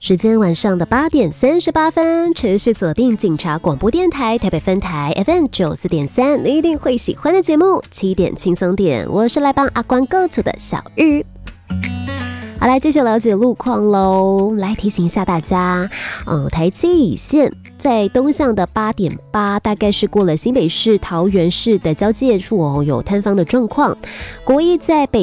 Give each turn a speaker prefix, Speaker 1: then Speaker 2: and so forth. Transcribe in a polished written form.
Speaker 1: 时间晚上的8点38分，持续锁定警察广播电台台北分台 FM 94.3，你一定会喜欢的节目7点轻松点，我是来帮阿关 go to 的小玉。好，来继续了解路况喽。来提醒一下大家，台七乙线在东向的8.8，大概是过了新北市、桃园市的交界处有塌方的状况。国一在北